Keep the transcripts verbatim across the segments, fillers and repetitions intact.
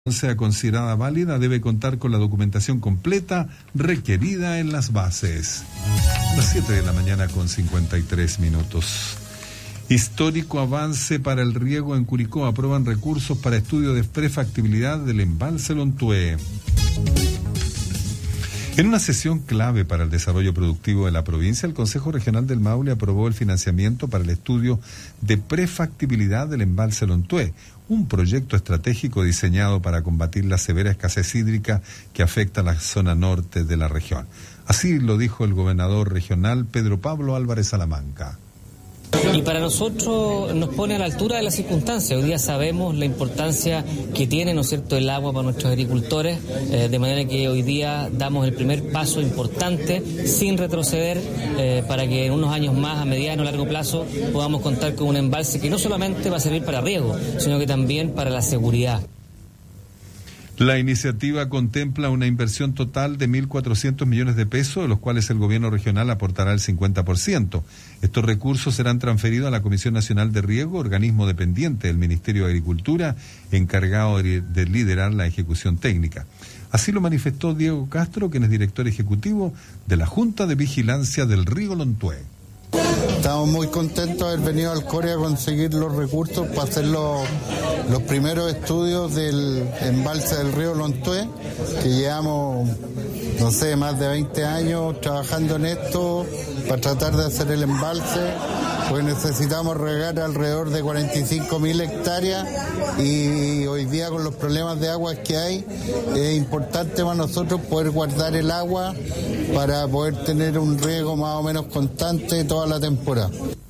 sea considerada válida, debe contar con la documentación completa requerida en las bases. Las siete de la mañana con cincuenta y tres minutos. Histórico avance para el riego en Curicó. Aprueban recursos para estudio de prefactibilidad del embalse Lontué. En una sesión clave para el desarrollo productivo de la provincia, el Consejo Regional del Maule aprobó el financiamiento para el estudio de prefactibilidad del embalse Lontué, un proyecto estratégico diseñado para combatir la severa escasez hídrica que afecta a la zona norte de la región. Así lo dijo el gobernador regional Pedro Pablo Álvarez Salamanca. Y para nosotros nos pone a la altura de las circunstancias. Hoy día sabemos la importancia que tiene, ¿no es cierto?, el agua para nuestros agricultores, eh, de manera que hoy día damos el primer paso importante, sin retroceder, eh, para que en unos años más, a mediano o largo plazo, podamos contar con un embalse que no solamente va a servir para riego, sino que también para la seguridad. La iniciativa contempla una inversión total de mil cuatrocientos millones de pesos, de los cuales el gobierno regional aportará el cincuenta por ciento. Estos recursos serán transferidos a la Comisión Nacional de Riego, organismo dependiente del Ministerio de Agricultura, encargado de, de liderar la ejecución técnica. Así lo manifestó Diego Castro, quien es director ejecutivo de la Junta de Vigilancia del Río Lontué. Estamos muy contentos de haber venido al Core a conseguir los recursos para hacer los, los primeros estudios del embalse del río Lontué, que llevamos, no sé, más de veinte años trabajando en esto para tratar de hacer el embalse, porque necesitamos regar alrededor de cuarenta y cinco mil hectáreas y hoy día con los problemas de agua que hay, es importante para nosotros poder guardar el agua para poder tener un riego más o menos constante toda la temporada.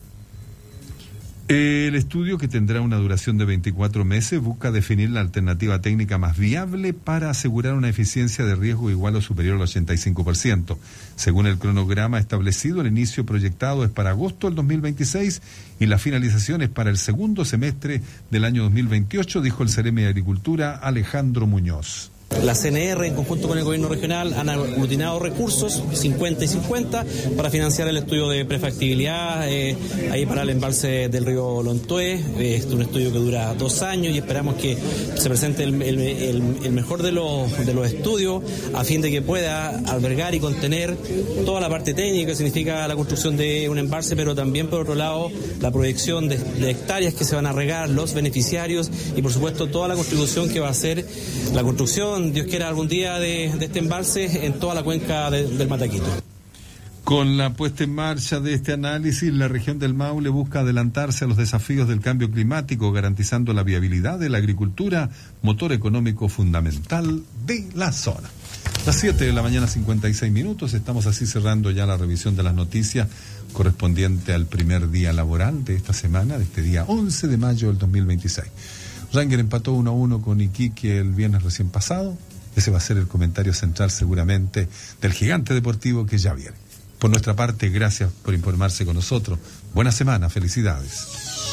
El estudio, que tendrá una duración de veinticuatro meses, busca definir la alternativa técnica más viable para asegurar una eficiencia de riesgo igual o superior al ochenta y cinco por ciento. Según el cronograma establecido, el inicio proyectado es para agosto del dos mil veintiséis y la finalización es para el segundo semestre del año dos mil veintiocho, dijo el Seremi de Agricultura, Alejandro Muñoz. La C N R, en conjunto con el gobierno regional, han aglutinado recursos, cincuenta y cincuenta, para financiar el estudio de prefactibilidad eh, ahí para el embalse del río Lontué. Eh, es un estudio que dura dos años y esperamos que se presente el, el, el, el mejor de los, de los estudios a fin de que pueda albergar y contener toda la parte técnica que significa la construcción de un embalse, pero también, por otro lado, la proyección de, de hectáreas que se van a regar, los beneficiarios y, por supuesto, toda la contribución que va a ser la construcción, Dios quiera, algún día de, de este embalse en toda la cuenca de, del Mataquito. Con la puesta en marcha de este análisis, la región del Maule busca adelantarse a los desafíos del cambio climático, garantizando la viabilidad de la agricultura, motor económico fundamental de la zona. Las siete de la mañana, cincuenta y seis minutos, estamos así cerrando ya la revisión de las noticias correspondiente al primer día laboral de esta semana, de este día once de mayo del dos mil veintiséis. Ranger empató uno a uno con Iquique el viernes recién pasado. Ese va a ser el comentario central seguramente del gigante deportivo que ya viene. Por nuestra parte, gracias por informarse con nosotros. Buena semana, felicidades.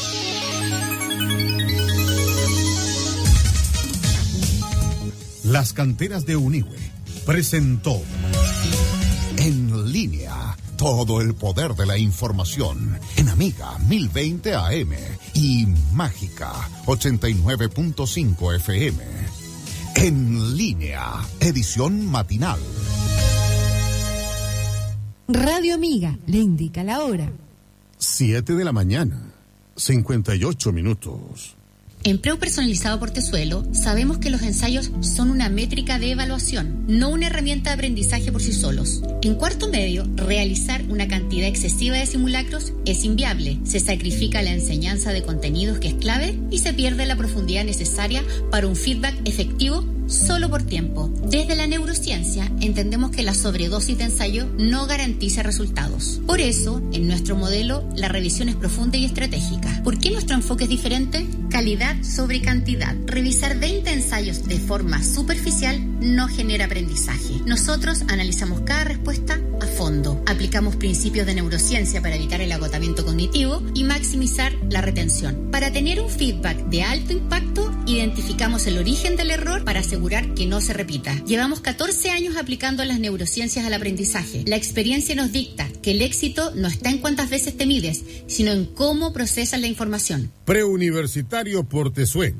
Las canteras de Unihue presentó En Línea, todo el poder de la información en Amiga mil veinte A M y Mágica ochenta y nueve punto cinco F M. En Línea, edición matinal. Radio Amiga le indica la hora. Siete de la mañana, cincuenta y ocho minutos. En Preu Personalizado Portezuelo sabemos que los ensayos son una métrica de evaluación, no una herramienta de aprendizaje por sí solos. En cuarto medio, realizar una cantidad excesiva de simulacros es inviable. Se sacrifica la enseñanza de contenidos, que es clave, y se pierde la profundidad necesaria para un feedback efectivo solo por tiempo. Desde la neurociencia entendemos que la sobredosis de ensayo no garantiza resultados. Por eso, en nuestro modelo, la revisión es profunda y estratégica. ¿Por qué nuestro enfoque es diferente? Calidad sobre cantidad. Revisar veinte ensayos de forma superficial no genera aprendizaje. Nosotros analizamos cada respuesta a fondo. Aplicamos principios de neurociencia para evitar el agotamiento cognitivo y maximizar la retención. Para tener un feedback de alto impacto, identificamos el origen del error para asegurar que no se repita. Llevamos catorce años aplicando las neurociencias al aprendizaje. La experiencia nos dicta que el éxito no está en cuántas veces te mides, sino en cómo procesas la información. Preuniversitario Portezuelo.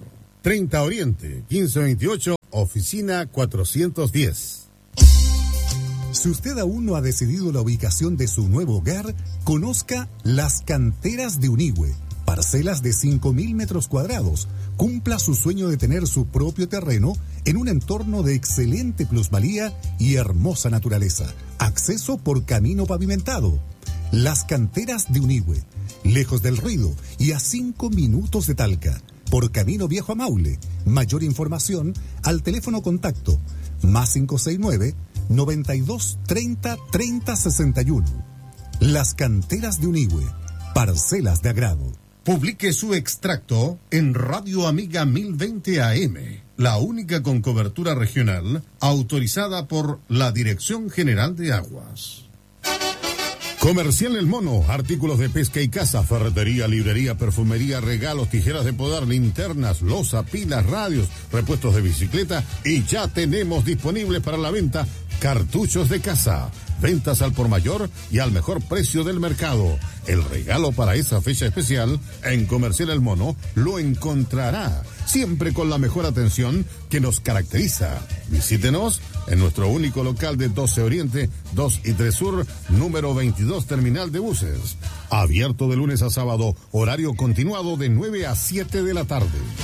treinta Oriente, quince veintiocho, oficina cuatrocientos diez. Si usted aún no ha decidido la ubicación de su nuevo hogar, conozca Las Canteras de Unigüe. Parcelas de cinco mil metros cuadrados. Cumpla su sueño de tener su propio terreno en un entorno de excelente plusvalía y hermosa naturaleza. Acceso por camino pavimentado. Las Canteras de Unigüe. Lejos del ruido y a cinco minutos de Talca. Por camino viejo a Maule. Mayor información al teléfono contacto más cinco seis nueve, noventa y dos, treinta, treinta, sesenta y uno. Las Canteras de Unigüe. Parcelas de agrado. Publique su extracto en Radio Amiga mil veinte A M, la única con cobertura regional autorizada por la Dirección General de Aguas. Comercial El Mono, artículos de pesca y caza, ferretería, librería, perfumería, regalos, tijeras de podar, linternas, loza, pilas, radios, repuestos de bicicleta y ya tenemos disponibles para la venta cartuchos de caza. Ventas al por mayor y al mejor precio del mercado. El regalo para esa fecha especial en Comercial El Mono lo encontrará, siempre con la mejor atención que nos caracteriza. Visítenos en nuestro único local de doce Oriente, dos y tres Sur, número veintidós, Terminal de Buses. Abierto de lunes a sábado, horario continuado de nueve a siete de la tarde.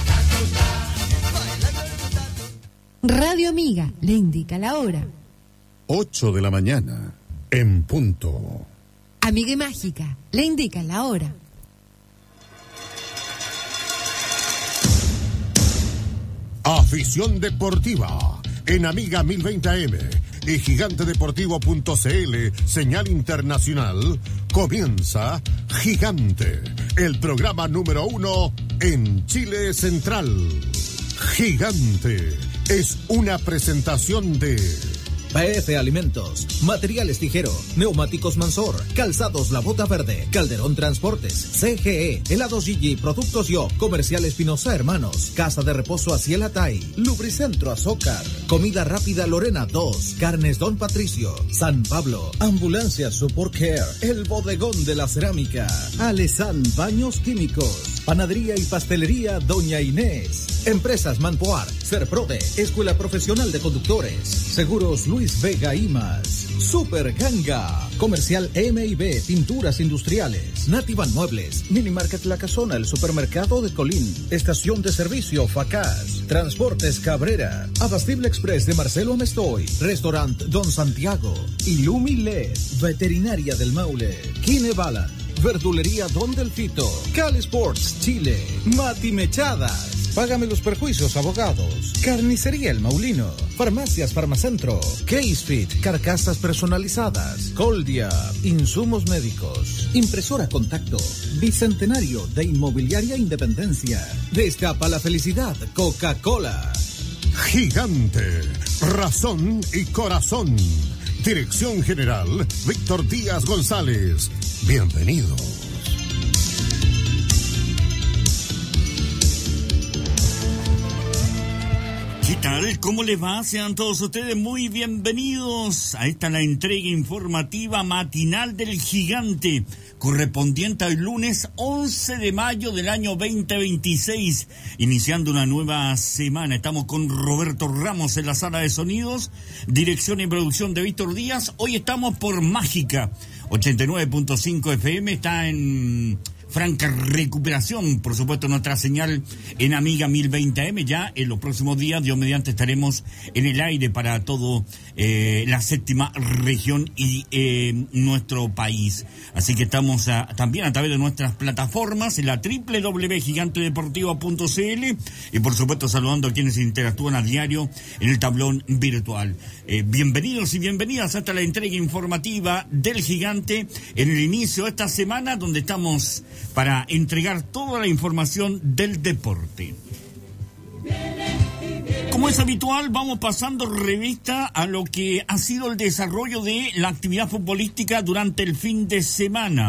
Radio Amiga le indica la hora. ocho de la mañana, en punto. Amiga y Mágica le indica la hora. Afición deportiva en Amiga mil veinte A M y gigante deportivo punto c l, señal internacional. Comienza Gigante, el programa número uno en Chile Central. Gigante es una presentación de P F Alimentos, Materiales Tijero, Neumáticos Mansor, Calzados La Bota Verde, Calderón Transportes, C G E, Helados Gigi, Productos Yo, Comercial Espinosa Hermanos, Casa de Reposo Aciel Atay, Lubricentro Azócar, Comida Rápida Lorena dos, Carnes Don Patricio, San Pablo, Ambulancia Support Care, El Bodegón de la Cerámica, Alesan Baños Químicos, Panadería y Pastelería Doña Inés, Empresas Manpoar, Serprode, Escuela Profesional de Conductores, Seguros Luis Vega y más, Super Ganga, Comercial M y B, Pinturas Industriales, Nativan Muebles, Minimarket La Casona, el Supermercado de Colín, Estación de Servicio Facaz, Transportes Cabrera, Abastible Express de Marcelo Amestoy, Restaurant Don Santiago, Illumi L E D, Veterinaria del Maule, Kine Balan, Verdulería Don Delfito, Cali Sports Chile, Mati Mechadas, Págame los Perjuicios Abogados, Carnicería El Maulino, Farmacias Farmacentro, Casefit, Carcasas Personalizadas, Coldia, Insumos Médicos, Impresora Contacto, Bicentenario de Inmobiliaria Independencia, Destapa la Felicidad, Coca-Cola. Gigante, razón y corazón. Dirección General, Víctor Díaz González. Bienvenidos. ¿Qué tal? ¿Cómo les va? Sean todos ustedes muy bienvenidos a esta la entrega informativa matinal del Gigante, correspondiente al lunes once de mayo del año veinte veintiséis, iniciando una nueva semana. Estamos con Roberto Ramos en la sala de sonidos, dirección y producción de Víctor Díaz. Hoy estamos por Mágica, ochenta y nueve punto cinco F M, está en franca recuperación, por supuesto, nuestra señal en Amiga mil veinte A M. Ya en los próximos días, Dios mediante, estaremos en el aire para todo eh, la séptima región y eh, nuestro país. Así que estamos a, también a través de nuestras plataformas en la doble u doble u doble u punto gigante deportivo punto c l y por supuesto saludando a quienes interactúan a diario en el tablón virtual. Eh, bienvenidos y bienvenidas hasta la entrega informativa del Gigante en el inicio de esta semana, donde estamos para entregar toda la información del deporte. Como es habitual, vamos pasando revista a lo que ha sido el desarrollo de la actividad futbolística durante el fin de semana.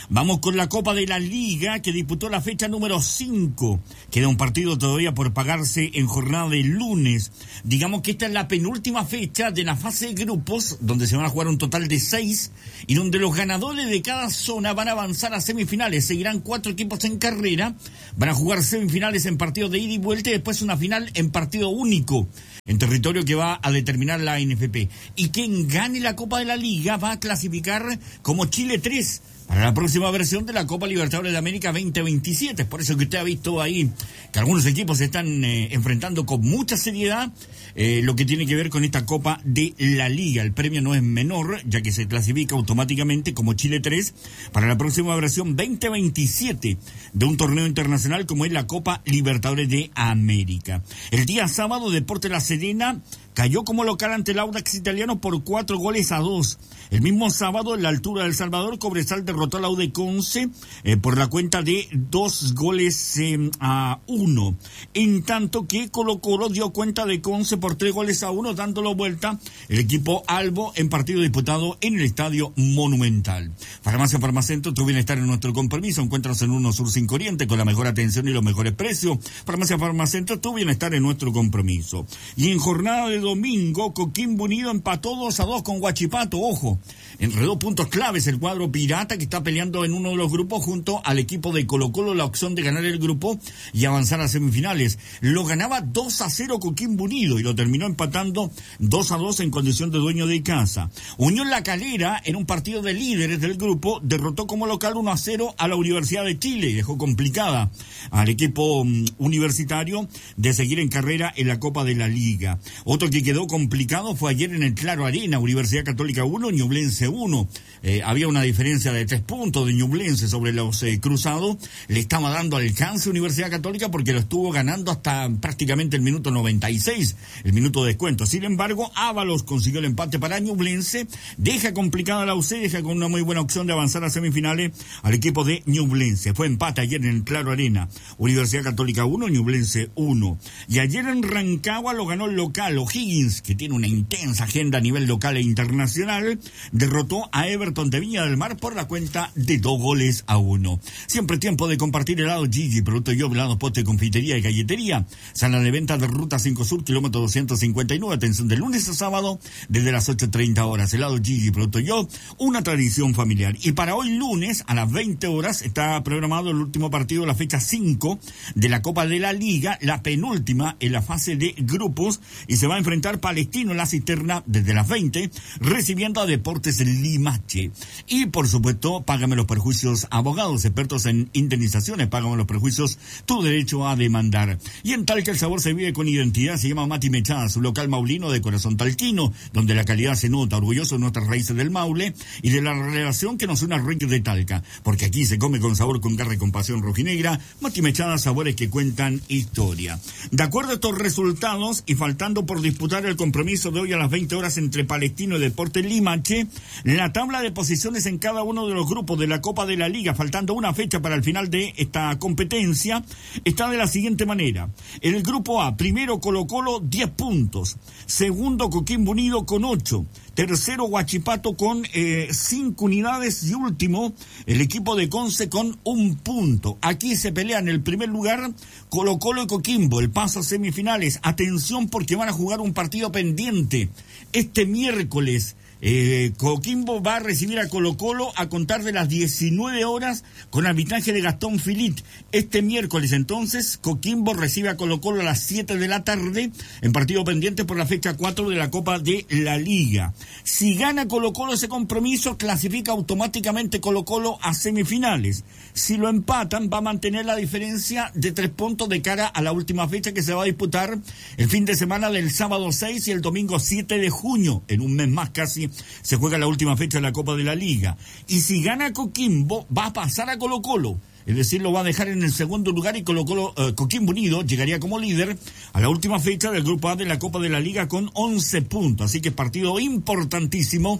Vamos con la Copa de la Liga, que disputó la fecha número cinco. Queda un partido todavía por pagarse en jornada de lunes. Digamos que esta es la penúltima fecha de la fase de grupos, donde se van a jugar un total de seis, y donde los ganadores de cada zona van a avanzar a semifinales. Seguirán cuatro equipos en carrera, van a jugar semifinales en partidos de ida y vuelta, y después una final en partido único, en territorio que va a determinar la N F P. Y quien gane la Copa de la Liga va a clasificar como Chile tres para la próxima versión de la Copa Libertadores de América veinte veintisiete. Por eso que usted ha visto ahí que algunos equipos se están eh, enfrentando con mucha seriedad eh, lo que tiene que ver con esta Copa de la Liga. El premio no es menor, ya que se clasifica automáticamente como Chile tres para la próxima versión veinte veintisiete de un torneo internacional como es la Copa Libertadores de América. El día sábado, Deportes La Serena cayó como local ante el Audax italiano por cuatro goles a dos. El mismo sábado, en la altura del Salvador, Cobresal derrotó a la U de Conce eh, por la cuenta de dos goles eh, a uno. En tanto que Colo Colo dio cuenta de Conce por tres goles a uno, dándolo vuelta el equipo albo en partido disputado en el Estadio Monumental. Farmacia Farmacentro, tu bienestar en nuestro compromiso. Encuéntranos en uno Sur cinco Oriente con la mejor atención y los mejores precios. Farmacia Farmacentro, tu bienestar en nuestro compromiso. Y en jornada de domingo, Coquimbo Unido empató dos a dos con Huachipato. Ojo, enredó puntos claves el cuadro pirata, que está peleando en uno de los grupos junto al equipo de Colo Colo la opción de ganar el grupo y avanzar a semifinales. Lo ganaba dos a cero Coquimbo Unido y lo terminó empatando dos a dos en condición de dueño de casa. Unión La Calera, en un partido de líderes del grupo, derrotó como local uno a cero a la Universidad de Chile y dejó complicada al equipo um, universitario de seguir en carrera en la Copa de la Liga. Otro que quedó complicado fue ayer en el Claro Arena, Universidad Católica uno, Ñublense uno. Eh, había una diferencia de tres puntos de Ñublense sobre los eh, cruzados. Le estaba dando alcance a Universidad Católica porque lo estuvo ganando hasta prácticamente el minuto noventa y seis, el minuto de descuento. Sin embargo, Ábalos consiguió el empate para Ñublense, deja complicada la U C, deja con una muy buena opción de avanzar a semifinales al equipo de Ñublense. Fue empate ayer en el Claro Arena, Universidad Católica uno, Ñublense uno. Y ayer en Rancagua lo ganó el local, O'Higgins, que tiene una intensa agenda a nivel local e internacional, derrotó a Everton de Viña del Mar por la cuenta de dos goles a uno. Siempre tiempo de compartir helado Gigi, producto yo, helado, poste, confitería y galletería. Sala de venta de Ruta cinco Sur, kilómetro doscientos cincuenta y nueve, atención de lunes a sábado desde las ocho treinta horas. Helado Gigi, producto yo, una tradición familiar. Y para hoy lunes a las veinte horas está programado el último partido de la fecha cinco de la Copa de la Liga, la penúltima en la fase de grupos, y se va a enfrentar Palestino en la Cisterna desde las veinte, recibiendo a Deportes Limache. Y por supuesto, págame los perjuicios abogados, expertos en indemnizaciones, págame los perjuicios, tu derecho a demandar. Y en Talca el sabor se vive con identidad, se llama Mati Mechada, su local maulino de corazón talquino, donde la calidad se nota, orgulloso de nuestras raíces del Maule y de la relación que nos une a Rick de Talca, porque aquí se come con sabor, con garra y con pasión rojinegra. Mati Mechada, sabores que cuentan historia. De acuerdo a estos resultados, y faltando por disputar el compromiso de hoy a las veinte horas entre Palestino y Deportes Limache, la tabla de posiciones en cada uno de los grupos de la Copa de la Liga, faltando una fecha para el final de esta competencia, está de la siguiente manera. En el grupo A, primero Colo Colo, diez puntos. Segundo, Coquimbo Unido con ocho. Tercero, Huachipato con eh, cinco unidades. Y último, el equipo de Conce con un punto. Aquí se pelean el primer lugar Colo Colo y Coquimbo, el paso a semifinales. Atención, porque van a jugar un partido pendiente este miércoles. Eh, Coquimbo va a recibir a Colo Colo a contar de las diecinueve horas con arbitraje de Gastón Filit. Este miércoles entonces Coquimbo recibe a Colo Colo a las siete de la tarde en partido pendiente por la fecha cuatro de la Copa de la Liga. Si gana Colo Colo ese compromiso, clasifica automáticamente Colo Colo a semifinales. Si lo empatan, va a mantener la diferencia de tres puntos de cara a la última fecha que se va a disputar el fin de semana del sábado seis y el domingo siete de junio. En un mes más casi se juega la última fecha de la Copa de la Liga. Y si gana Coquimbo, va a pasar a Colo Colo. Es decir, lo va a dejar en el segundo lugar y Colo Colo, eh, Coquimbo Unido llegaría como líder a la última fecha del Grupo A de la Copa de la Liga con once puntos. Así que partido importantísimo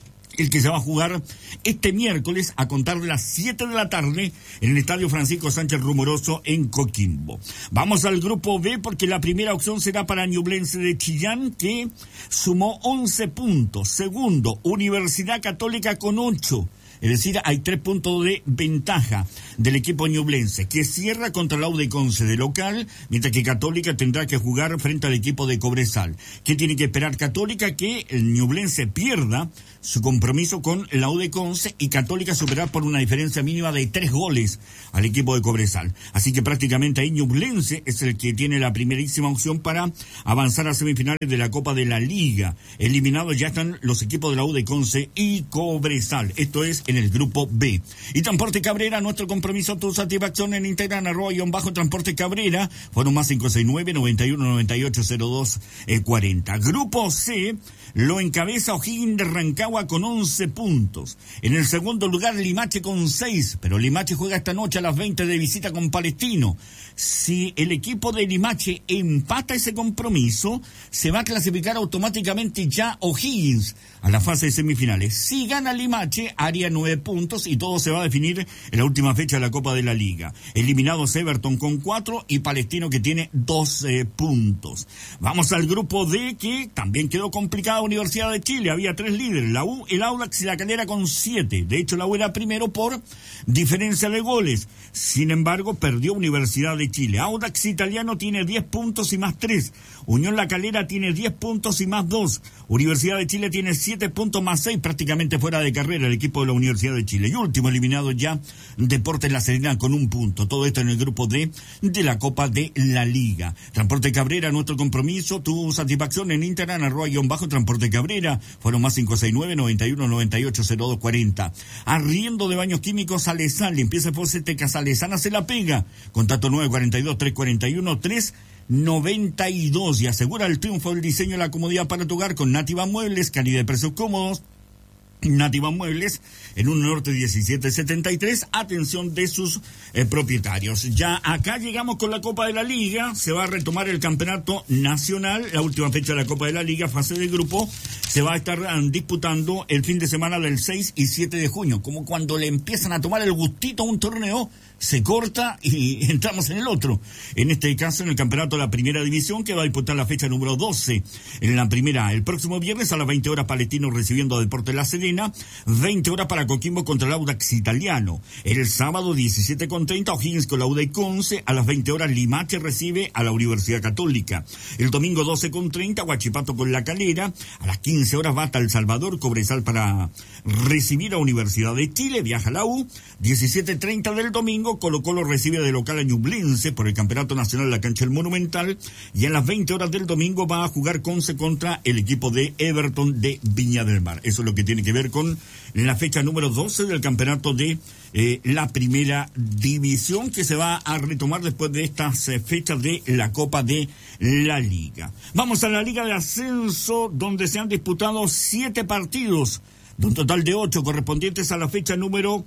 el que se va a jugar este miércoles a contar de las siete de la tarde en el Estadio Francisco Sánchez Rumoroso en Coquimbo. Vamos al Grupo B porque la primera opción será para Ñublense de Chillán, que sumó once puntos. Segundo, Universidad Católica con ocho. Es decir, hay tres puntos de ventaja del equipo ñublense, que cierra contra la U de Conce de local, mientras que Católica tendrá que jugar frente al equipo de Cobresal. ¿Qué tiene que esperar Católica? Que el ñublense pierda su compromiso con la U de Conce y Católica superar por una diferencia mínima de tres goles al equipo de Cobresal. Así que prácticamente ahí Ñublense es el que tiene la primerísima opción para avanzar a semifinales de la Copa de la Liga. Eliminados ya están los equipos de la U de Conce y Cobresal. Esto es en el grupo B. Y Transporte Cabrera, nuestro compromiso, tu satisfacción en Instagram, arroba guión bajo Transporte Cabrera, fueron más cinco seis nueve, noventa y uno, noventa y ocho, cero dos, cuarenta. Grupo C lo encabeza O'Higgins de Rancagua con once puntos. En el segundo lugar Limache con seis, pero Limache juega esta noche a las veinte de visita con Palestino. Si el equipo de Limache empata ese compromiso, se va a clasificar automáticamente ya O'Higgins a la fase de semifinales. Si gana Limache, haría nueve puntos y todo se va a definir en la última fecha de la Copa de la Liga. Eliminados Everton con cuatro y Palestino que tiene doce puntos. Vamos al grupo D, que también quedó complicada. Universidad de Chile, había tres líderes, la U, el Audax y la Calera con siete. De hecho, la U era primero por diferencia de goles. Sin embargo, perdió Universidad de Chile. Audax Italiano tiene diez puntos y más tres. Unión La Calera tiene diez puntos y más dos. Universidad de Chile tiene siete puntos más seis, prácticamente fuera de carrera el equipo de la Universidad de Chile. Y último eliminado ya, Deportes La Serena con un punto. Todo esto en el grupo D de la Copa de la Liga. Transporte Cabrera, nuestro compromiso, tu satisfacción en Instagram, arroba guión bajo Transporte Cabrera, fueron más cinco seis nueve, noventa y uno, noventa y ocho, cero dos, cuarenta. Arriendo de Baños Químicos Salesán, limpieza fosfética Salesana se la pega. Contacto nueve cuatro dos, tres cuatro uno, tres noventa y dos y asegura el triunfo del diseño y la comodidad para tu hogar con Nativa Muebles, calidad de precios cómodos. Nativa Muebles en un norte diecisiete setenta y tres, atención de sus eh, propietarios. Ya acá llegamos con la Copa de la Liga, se va a retomar el campeonato nacional, la última fecha de la Copa de la Liga, fase de grupo, se va a estar um, disputando el fin de semana del seis y siete de junio, como cuando le empiezan a tomar el gustito a un torneo, se corta y entramos en el otro. En este caso, en el campeonato de la primera división, que va a disputar la fecha número doce en la primera. El próximo viernes a las veinte horas, Palestino recibiendo a Deportes La Serena, veinte horas para Coquimbo contra el Audax Italiano. El sábado diecisiete con treinta, O'Higgins con la U de Conce, a las veinte horas Limache recibe a la Universidad Católica. El domingo doce con treinta, Huachipato con La Calera, a las quince horas Bata El Salvador, Cobresal para recibir a Universidad de Chile, viaja la U. diecisiete treinta del domingo, Colo Colo recibe de local a Ñublense por el Campeonato Nacional de la cancha del Monumental, y a las veinte horas del domingo va a jugar Conce contra el equipo de Everton de Viña del Mar. Eso es lo que tiene que ver con la fecha número doce del campeonato de eh, la primera división, que se va a retomar después de estas eh, fechas de la Copa de la Liga. Vamos a la Liga de Ascenso, donde se han disputado siete partidos, de un total de ocho correspondientes a la fecha número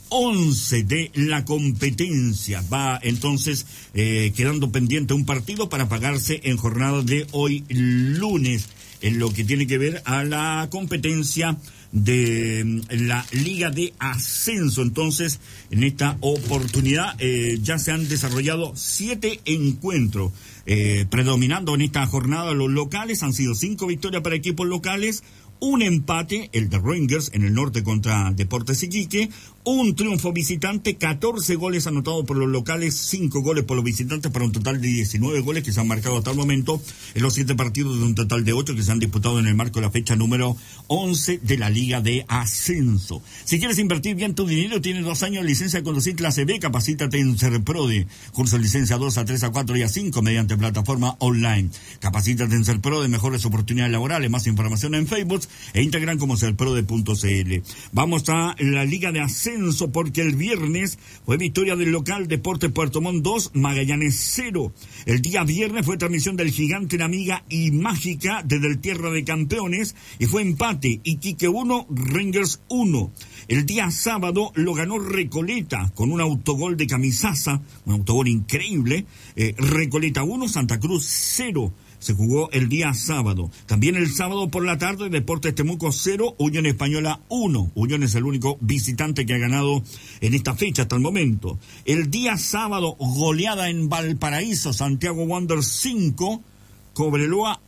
once de la competencia. Va entonces eh, quedando pendiente un partido para pagarse en jornada de hoy lunes, en lo que tiene que ver a la competencia de la Liga de Ascenso. Entonces, en esta oportunidad eh, ya se han desarrollado siete encuentros, eh, predominando en esta jornada los locales. Han sido cinco victorias para equipos locales, un empate, el de Rangers en el norte contra Deportes Iquique, un triunfo visitante, catorce goles anotados por los locales, cinco goles por los visitantes, para un total de diecinueve goles que se han marcado hasta el momento en los siete partidos, de un total de ocho que se han disputado en el marco de la fecha número once de la Liga de Ascenso. Si quieres invertir bien tu dinero, tienes dos años de licencia de conducir clase B, capacítate en Serprode, curso de licencia dos a tres a cuatro y a cinco mediante plataforma online. Capacítate en Serprode, mejores oportunidades laborales, más información en Facebook e Instagram como serprode punto c l. Vamos a la Liga de Ascenso, porque el viernes fue victoria del local Deportes Puerto Montt dos, Magallanes cero. El día viernes fue transmisión del Gigante en Amiga y Mágica desde el Tierra de Campeones, y fue empate, Iquique uno, Rangers uno. El día sábado lo ganó Recoleta con un autogol de Camisaza, un autogol increíble. eh, Recoleta uno, Santa Cruz cero. Se jugó el día sábado. También el sábado por la tarde, Deportes Temuco cero, Unión Española uno. Unión es el único visitante que ha ganado en esta fecha hasta el momento. El día sábado, goleada en Valparaíso, Santiago Wanderers cinco, Cobreloa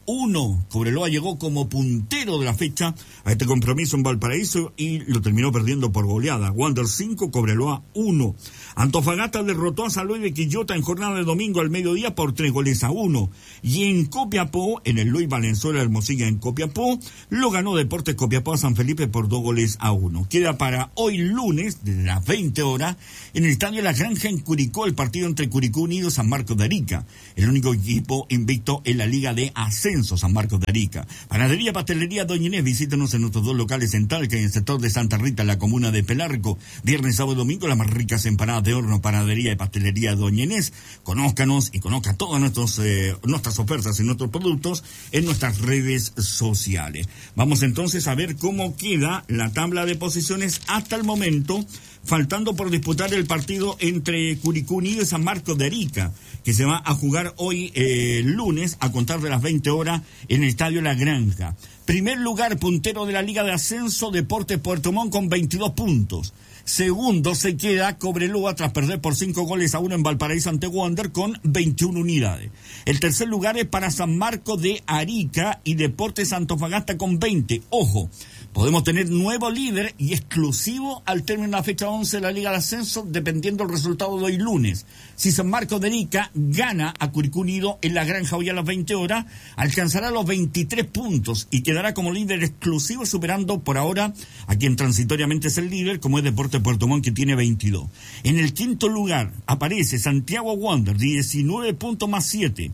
uno. Cobreloa llegó como puntero de la fecha a este compromiso en Valparaíso y lo terminó perdiendo por goleada. Wander cinco, Cobreloa uno. Antofagasta derrotó a San Luis de Quillota en jornada de domingo al mediodía por tres goles a uno. Y en Copiapó, en el Luis Valenzuela Hermosilla en Copiapó, lo ganó Deportes Copiapó a San Felipe por dos goles a uno. Queda para hoy lunes, de las veinte horas, en el Estadio La Granja en Curicó, el partido entre Curicó Unido y San Marcos de Arica, el único equipo invicto en la Liga de Ascenso, San Marcos de Arica. Panadería Pastelería Doña Inés, visítenos en nuestros dos locales en Talca y en el sector de Santa Rita, en la comuna de Pelarco. Viernes, sábado y domingo, las más ricas empanadas de horno. Panadería y Pastelería Doña Inés. Conózcanos y conozca todas nuestros, eh, nuestras ofertas y nuestros productos en nuestras redes sociales. Vamos entonces a ver cómo queda la tabla de posiciones hasta el momento, faltando por disputar el partido entre Curicó Unido y San Marcos de Arica, que se va a jugar hoy eh, lunes a contar de las veinte horas en el Estadio La Granja. Primer lugar, puntero de la Liga de Ascenso, Deportes Puerto Montt con veintidós puntos. Segundo se queda Cobreloa tras perder por cinco goles a uno en Valparaíso ante Wander con veintiuna unidades. El tercer lugar es para San Marcos de Arica y Deportes Antofagasta con veinte. Ojo, podemos tener nuevo líder y exclusivo al término de la fecha once de la Liga de Ascenso, dependiendo del resultado de hoy lunes. Si San Marcos de Arica gana a Curicó Unido en La Granja hoy a las veinte horas, alcanzará los veintitrés puntos y quedará como líder exclusivo, superando por ahora a quien transitoriamente es el líder, como es Deportes Puerto Montt, que tiene veintidós. En el quinto lugar aparece Santiago Wander, diecinueve puntos más siete.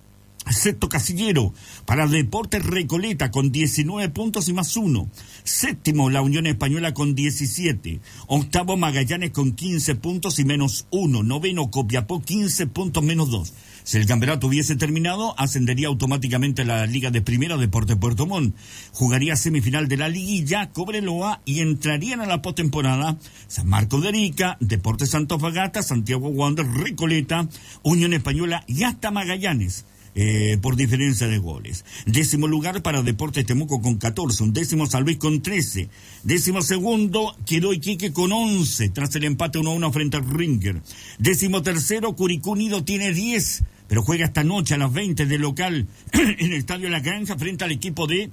Sexto casillero para Deportes Recoleta con diecinueve puntos y más uno. Séptimo, la Unión Española con diecisiete. Octavo, Magallanes con quince puntos y menos uno. Noveno, Copiapó, quince puntos menos dos. Si el campeonato hubiese terminado, ascendería automáticamente a la Liga de Primera Deportes Puerto Montt. Jugaría semifinal de la liguilla Cobreloa y entrarían a la postemporada San Marcos de Arica, Deportes Antofagasta, Santiago Wander, Recoleta, Unión Española y hasta Magallanes. Eh, por diferencia de goles. Décimo lugar para Deportes Temuco con catorce, un décimo San Luis con trece, décimo segundo quedó Iquique con once, tras el empate uno a uno frente al Ringer. Décimo tercero Curicó Unido tiene diez, pero juega esta noche a las veinte de local en el Estadio La Granja frente al equipo de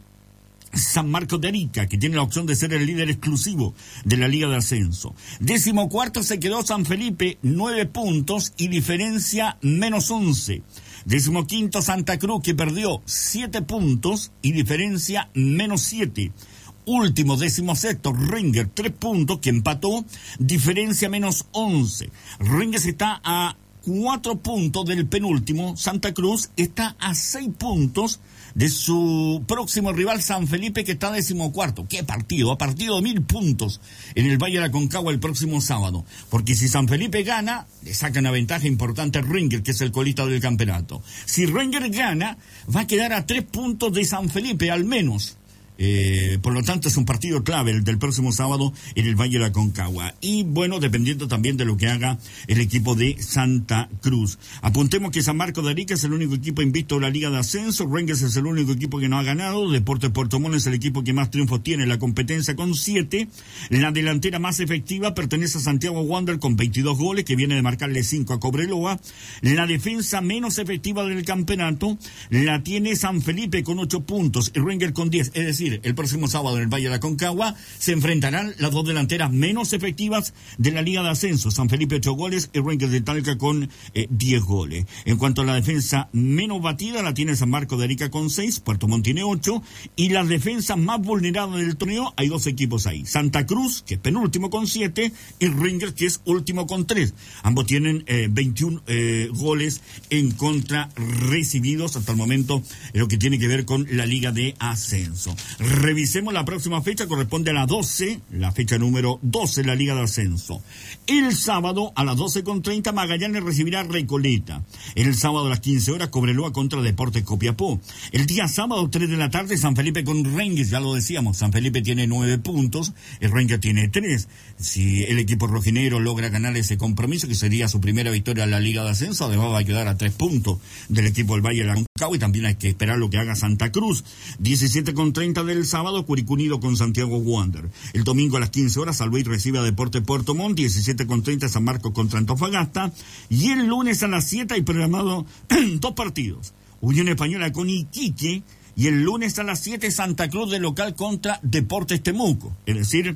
San Marcos de Arica, que tiene la opción de ser el líder exclusivo de la Liga de Ascenso. Décimo cuarto se quedó San Felipe, nueve puntos y diferencia menos once. Décimo quinto Santa Cruz, que perdió siete puntos y diferencia menos siete. Último, décimo sexto, Ringer, tres puntos, que empató, diferencia menos once. Ringer está a cuatro puntos del penúltimo. Santa Cruz está a seis puntos de su próximo rival San Felipe, que está decimocuarto. ¡Qué partido! Ha partido mil puntos en el Valle de la Aconcagua el próximo sábado. Porque si San Felipe gana, le saca una ventaja importante a Ringer, que es el colista del campeonato. Si Ringer gana, va a quedar a tres puntos de San Felipe, al menos. Eh, por lo tanto, es un partido clave el del próximo sábado en el Valle de la Aconcagua. Y bueno, dependiendo también de lo que haga el equipo de Santa Cruz. Apuntemos que San Marcos de Arica es el único equipo invicto de la Liga de Ascenso. Rangers es el único equipo que no ha ganado. Deportes Puerto Montt es el equipo que más triunfos tiene en la competencia con siete. La delantera más efectiva pertenece a Santiago Wander con veintidós goles, que viene de marcarle cinco a Cobreloa. La defensa menos efectiva del campeonato la tiene San Felipe con ocho puntos y Rangers con diez. Es decir, el próximo sábado en el Valle de la Aconcagua se enfrentarán las dos delanteras menos efectivas de la Liga de Ascenso. San Felipe ocho goles y Rangers de Talca con eh, diez goles. En cuanto a la defensa menos batida, la tiene San Marcos de Arica con seis, Puerto Montt tiene ocho, y las defensas más vulnerables del torneo, hay dos equipos ahí. Santa Cruz, que es penúltimo con siete, y Rangers, que es último con tres. Ambos tienen eh, veintiún eh, goles en contra recibidos hasta el momento en lo que tiene que ver con la Liga de Ascenso. Revisemos la próxima fecha, corresponde a la doce, la fecha número doce de la Liga de Ascenso. El sábado a las doce con treinta Magallanes recibirá Recoleta. El sábado a las quince horas Cobreloa contra Deportes Copiapó. El día sábado tres de la tarde San Felipe con Rangers, ya lo decíamos, San Felipe tiene nueve puntos, el Rangers tiene tres. Si el equipo rojinegro logra ganar ese compromiso, que sería su primera victoria en la Liga de Ascenso, además va a quedar a tres puntos del equipo del Valle de la Aconcagua, y también hay que esperar lo que haga Santa Cruz. diecisiete con treinta del sábado, Curicó Unido con Santiago Wander. El domingo a las quince horas, San Luis recibe a Deportes Puerto Montt, diecisiete con treinta San Marcos contra Antofagasta, y el lunes a las siete hay programado dos partidos. Unión Española con Iquique, y el lunes a las siete Santa Cruz de local contra Deportes Temuco. Es decir,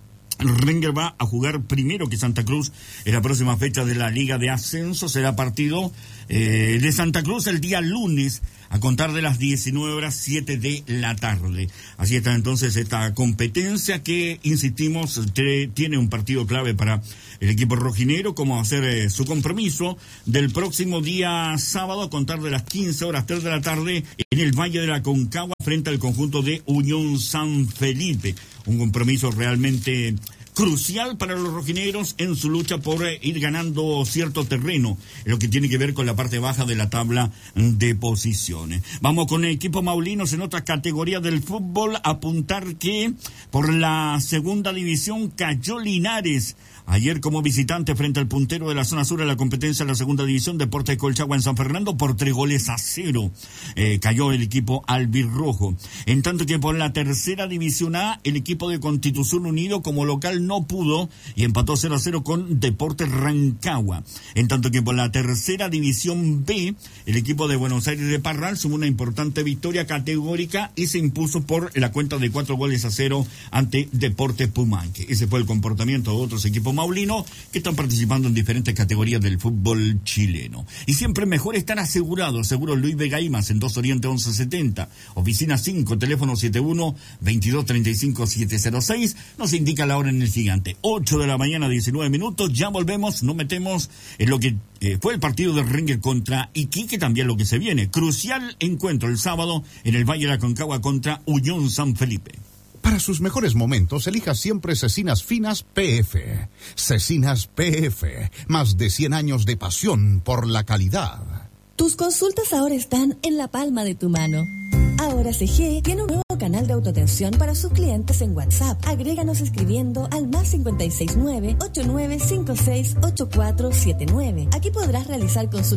Ringer va a jugar primero que Santa Cruz en la próxima fecha de la Liga de Ascenso. Será partido eh, de Santa Cruz el día lunes a contar de las diecinueve horas, siete de la tarde. Así está entonces esta competencia que, insistimos, te, tiene un partido clave para el equipo rojinero, como va a ser eh, su compromiso del próximo día sábado a contar de las quince horas, tres de la tarde en el Valle de la Concagua frente al conjunto de Unión San Felipe. Un compromiso realmente crucial para los rojineros en su lucha por eh, ir ganando cierto terreno en lo que tiene que ver con la parte baja de la tabla de posiciones. Vamos con el equipo maulinos en otra categoría del fútbol. Apuntar que por la segunda división cayó Linares ayer como visitante frente al puntero de la zona sur de la competencia de la segunda división, Deportes Colchagua en San Fernando, por tres goles a cero. Eh, cayó el equipo albirrojo. En tanto que por la tercera división A, el equipo de Constitución Unido como local no pudo y empató cero a cero con Deportes Rancagua. En tanto que por la tercera división B, el equipo de Buenos Aires de Parral sumó una importante victoria categórica y se impuso por la cuenta de cuatro goles a cero ante Deportes Pumanque. Ese fue el comportamiento de otros equipos maulinos que están participando en diferentes categorías del fútbol chileno. Y siempre mejor estar asegurados. Seguro Luis Vega Imas en dos Oriente once setenta, oficina cinco, teléfono setenta y uno, veintidós treinta y cinco, setecientos seis. Nos indica la hora en el gigante, ocho de la mañana, diecinueve minutos. Ya volvemos, nos metemos en lo que eh, fue el partido de Ringer contra Iquique, también lo que se viene. Crucial encuentro el sábado en el Valle de la Concagua contra Unión San Felipe. Para sus mejores momentos, elija siempre Cecinas Finas P F. Cecinas P F, más de cien años de pasión por la calidad. Tus consultas ahora están en la palma de tu mano. Ahora C G tiene un nuevo canal de autoatención para sus clientes en WhatsApp. Agréganos escribiendo al más cinco seis nueve, ocho nueve cinco seis, ocho cuatro siete nueve. Aquí podrás realizar consultas